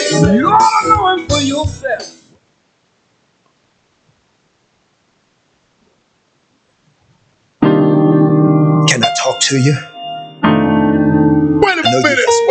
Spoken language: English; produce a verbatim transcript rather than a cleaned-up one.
You ought to know him for yourself. Can I talk to you? Wait a minute.